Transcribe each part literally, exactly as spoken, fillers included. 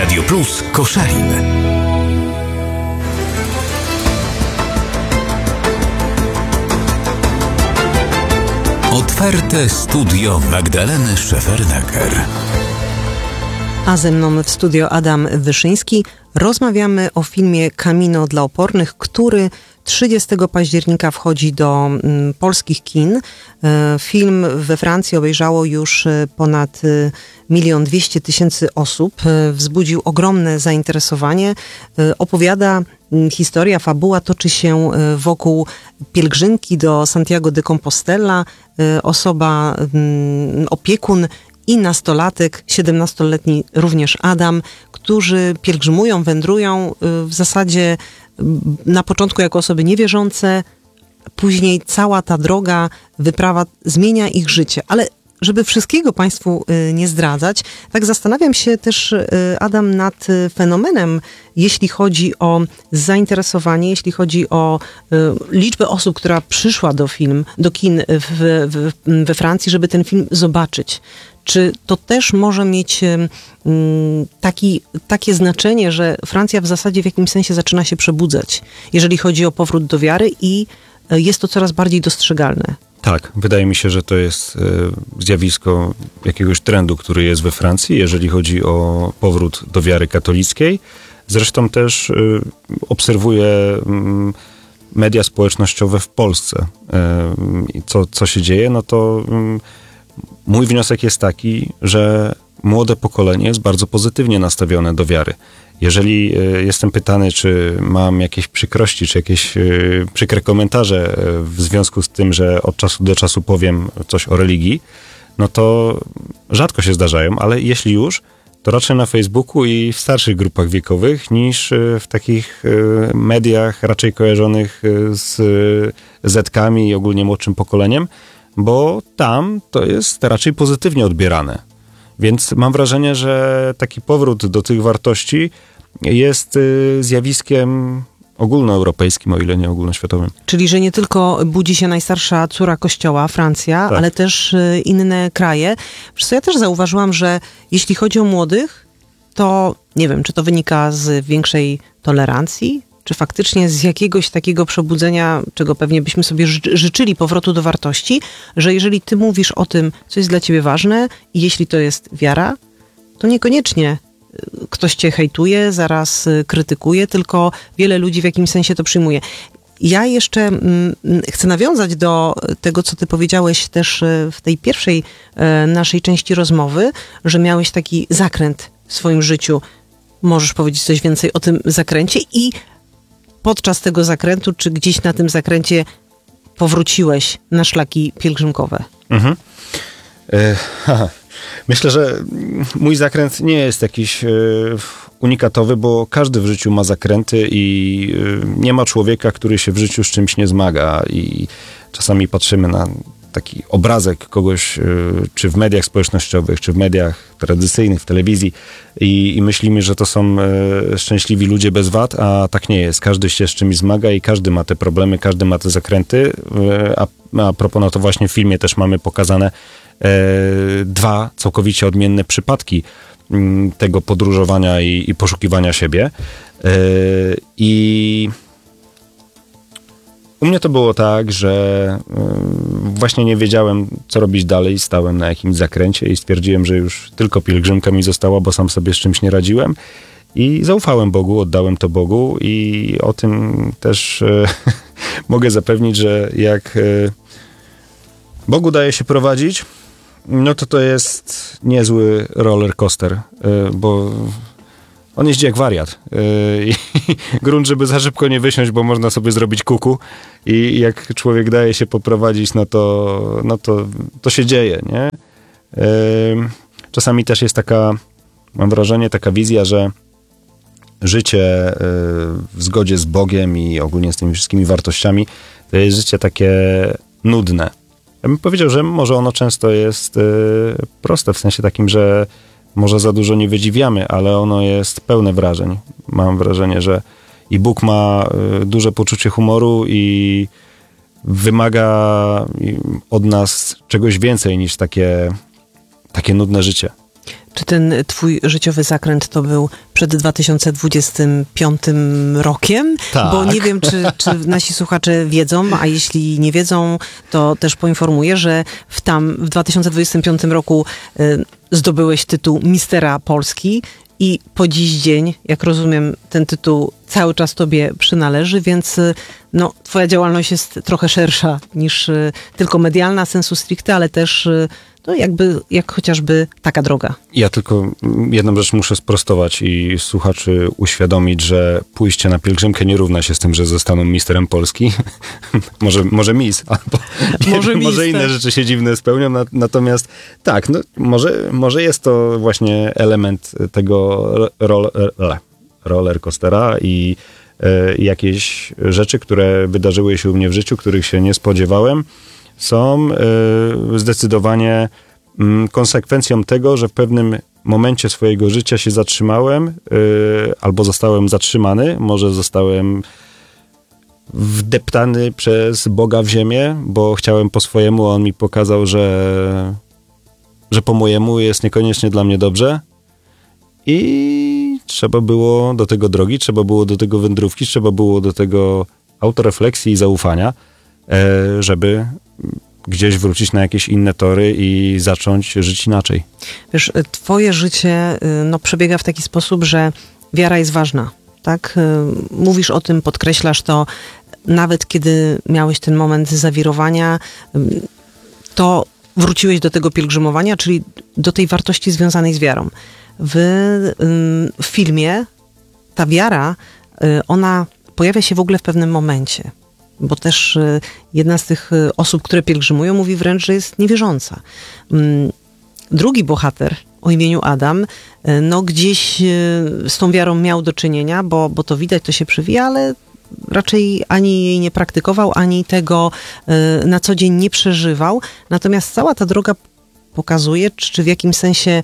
Radio Plus Koszalin. Otwarte studio Magdaleny Szefernaker. A ze mną w studio Adam Wyszyński. Rozmawiamy o filmie Camino dla opornych, który trzydziestego października wchodzi do mm, polskich kin. E, film we Francji obejrzało już ponad milion dwieście tysięcy osób. E, wzbudził ogromne zainteresowanie. E, opowiada m, historia, fabuła toczy się e, wokół pielgrzymki do Santiago de Compostela. E, osoba, m, opiekun i nastolatek, siedemnastoletni również Adam, którzy pielgrzymują, wędrują w zasadzie na początku jako osoby niewierzące, później cała ta droga, wyprawa zmienia ich życie. Ale żeby wszystkiego Państwu nie zdradzać, tak zastanawiam się też, Adam, nad fenomenem, jeśli chodzi o zainteresowanie, jeśli chodzi o liczbę osób, która przyszła do film, do kin w, w, we Francji, żeby ten film zobaczyć. Czy to też może mieć taki, takie znaczenie, że Francja w zasadzie w jakimś sensie zaczyna się przebudzać, jeżeli chodzi o powrót do wiary i jest to coraz bardziej dostrzegalne? Tak, wydaje mi się, że to jest zjawisko jakiegoś trendu, który jest we Francji, jeżeli chodzi o powrót do wiary katolickiej. Zresztą też obserwuję media społecznościowe w Polsce. Co, co się dzieje, no to mój wniosek jest taki, że młode pokolenie jest bardzo pozytywnie nastawione do wiary. Jeżeli jestem pytany, czy mam jakieś przykrości, czy jakieś przykre komentarze w związku z tym, że od czasu do czasu powiem coś o religii, no to rzadko się zdarzają, ale jeśli już, to raczej na Facebooku i w starszych grupach wiekowych niż w takich mediach raczej kojarzonych z zetkami i ogólnie młodszym pokoleniem, bo tam to jest raczej pozytywnie odbierane. Więc mam wrażenie, że taki powrót do tych wartości jest zjawiskiem ogólnoeuropejskim, o ile nie ogólnoświatowym. Czyli, że nie tylko budzi się najstarsza córa Kościoła, Francja, tak, ale też inne kraje. Wiesz co, ja też zauważyłam, że jeśli chodzi o młodych, to nie wiem, czy to wynika z większej tolerancji, czy faktycznie z jakiegoś takiego przebudzenia, czego pewnie byśmy sobie życzyli, powrotu do wartości, że jeżeli ty mówisz o tym, co jest dla ciebie ważne i jeśli to jest wiara, to niekoniecznie ktoś cię hejtuje, zaraz krytykuje, tylko wiele ludzi w jakimś sensie to przyjmuje. Ja jeszcze mm, chcę nawiązać do tego, co ty powiedziałeś też w tej pierwszej e, naszej części rozmowy, że miałeś taki zakręt w swoim życiu. Możesz powiedzieć coś więcej o tym zakręcie i podczas tego zakrętu, czy gdzieś na tym zakręcie powróciłeś na szlaki pielgrzymkowe? Mhm. E, haha. Myślę, że mój zakręt nie jest jakiś e, unikatowy, bo każdy w życiu ma zakręty i e, nie ma człowieka, który się w życiu z czymś nie zmaga i czasami patrzymy na taki obrazek kogoś, czy w mediach społecznościowych, czy w mediach tradycyjnych, w telewizji i, i myślimy, że to są e, szczęśliwi ludzie bez wad, a tak nie jest. Każdy się z czymś zmaga i każdy ma te problemy, każdy ma te zakręty, e, a, a propos, no to właśnie w filmie też mamy pokazane e, dwa całkowicie odmienne przypadki m, tego podróżowania i, i poszukiwania siebie. E, I u mnie to było tak, że właśnie nie wiedziałem, co robić dalej. Stałem na jakimś zakręcie i stwierdziłem, że już tylko pielgrzymka mi została, bo sam sobie z czymś nie radziłem. I zaufałem Bogu, oddałem to Bogu i o tym też e, mogę zapewnić, że jak e, Bogu daje się prowadzić, no to to jest niezły roller coaster, e, bo on jeździ jak wariat. Yy, grunt, żeby za szybko nie wysiąść, bo można sobie zrobić kuku i jak człowiek daje się poprowadzić, no to, no to, to się dzieje, nie? Yy, czasami też jest taka, mam wrażenie, taka wizja, że życie yy, w zgodzie z Bogiem i ogólnie z tymi wszystkimi wartościami to jest życie takie nudne. Ja bym powiedział, że może ono często jest yy, proste, w sensie takim, że może za dużo nie wydziwiamy, ale ono jest pełne wrażeń. Mam wrażenie, że i Bóg ma y, duże poczucie humoru i wymaga od nas czegoś więcej niż takie, takie nudne życie. Czy ten twój życiowy zakręt to był przed dwa tysiące dwudziestym piątym rokiem? Tak. Bo nie wiem, czy, czy nasi słuchacze wiedzą, a jeśli nie wiedzą, to też poinformuję, że w tam w dwa tysiące dwudziestym piątym roku y, zdobyłeś tytuł Mistera Polski i po dziś dzień, jak rozumiem, ten tytuł cały czas tobie przynależy, więc y, no, twoja działalność jest trochę szersza niż y, tylko medialna sensu stricte, ale też y, no, jakby, jak chociażby taka droga. Ja tylko jedną rzecz muszę sprostować i słuchaczy uświadomić, że pójście na pielgrzymkę nie równa się z tym, że zostaną misterem Polski. może, może mis, albo Może mis, może inne tak. rzeczy się dziwne spełnią. Na, natomiast tak, no, może, może jest to właśnie element tego roll, roller coastera i e, jakieś rzeczy, które wydarzyły się u mnie w życiu, których się nie spodziewałem, są y, zdecydowanie y, konsekwencją tego, że w pewnym momencie swojego życia się zatrzymałem y, albo zostałem zatrzymany, może zostałem wdeptany przez Boga w ziemię, bo chciałem po swojemu, a on mi pokazał, że, że po mojemu jest niekoniecznie dla mnie dobrze i trzeba było do tego drogi, trzeba było do tego wędrówki, trzeba było do tego autorefleksji i zaufania, żeby gdzieś wrócić na jakieś inne tory i zacząć żyć inaczej. Wiesz, twoje życie no, przebiega w taki sposób, że wiara jest ważna, tak? Mówisz o tym, podkreślasz to, nawet kiedy miałeś ten moment zawirowania, to wróciłeś do tego pielgrzymowania, czyli do tej wartości związanej z wiarą. W, w filmie ta wiara, ona pojawia się w ogóle w pewnym momencie. Bo też jedna z tych osób, które pielgrzymują, mówi wręcz, że jest niewierząca. Drugi bohater o imieniu Adam, no gdzieś z tą wiarą miał do czynienia, bo, bo to widać, to się przewija, ale raczej ani jej nie praktykował, ani tego na co dzień nie przeżywał. Natomiast cała ta droga pokazuje, czy w jakimś sensie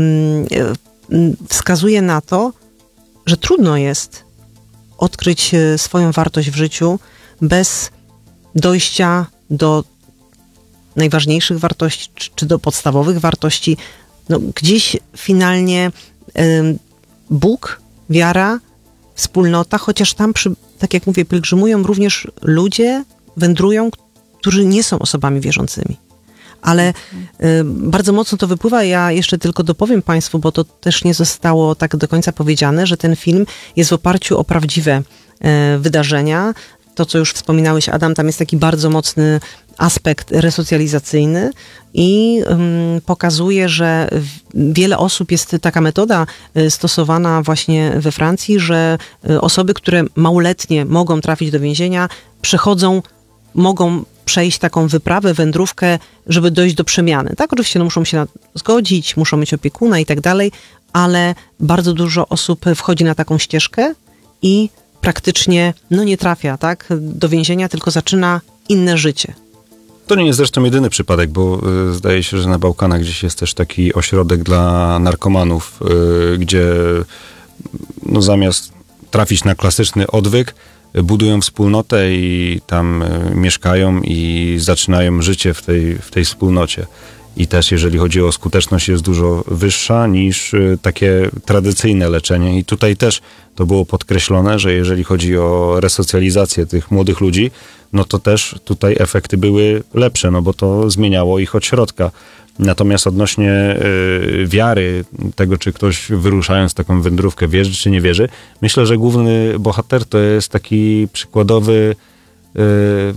wskazuje na to, że trudno jest odkryć swoją wartość w życiu bez dojścia do najważniejszych wartości, czy, czy do podstawowych wartości. No, gdzieś finalnie y, Bóg, wiara, wspólnota, chociaż tam, przy, tak jak mówię, pielgrzymują również ludzie, wędrują, którzy nie są osobami wierzącymi. Ale y, bardzo mocno to wypływa. Ja jeszcze tylko dopowiem Państwu, bo to też nie zostało tak do końca powiedziane, że ten film jest w oparciu o prawdziwe y, wydarzenia. To, co już wspominałeś, Adam, tam jest taki bardzo mocny aspekt resocjalizacyjny i um, pokazuje, że wiele osób, jest taka metoda stosowana właśnie we Francji, że osoby, które małoletnie mogą trafić do więzienia, przechodzą, mogą przejść taką wyprawę, wędrówkę, żeby dojść do przemiany. Tak, oczywiście no, muszą się na zgodzić, muszą mieć opiekuna i tak dalej, ale bardzo dużo osób wchodzi na taką ścieżkę i praktycznie no nie trafia, tak, do więzienia, tylko zaczyna inne życie. To nie jest zresztą jedyny przypadek, bo y, zdaje się, że na Bałkanach gdzieś jest też taki ośrodek dla narkomanów, y, gdzie no, zamiast trafić na klasyczny odwyk, y, budują wspólnotę i tam y, mieszkają i zaczynają życie w tej, w tej wspólnocie. I też jeżeli chodzi o skuteczność, jest dużo wyższa niż y, takie tradycyjne leczenie. I tutaj też to było podkreślone, że jeżeli chodzi o resocjalizację tych młodych ludzi, no to też tutaj efekty były lepsze, no bo to zmieniało ich od środka. Natomiast odnośnie y, wiary, tego czy ktoś wyruszając taką wędrówkę wierzy czy nie wierzy, myślę, że główny bohater to jest taki przykładowy y,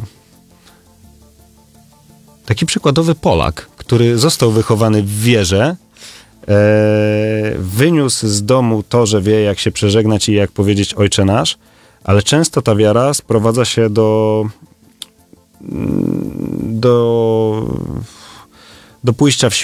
taki przykładowy Polak, który został wychowany w wierze, e, wyniósł z domu to, że wie, jak się przeżegnać i jak powiedzieć Ojcze Nasz, ale często ta wiara sprowadza się do do, do pójścia w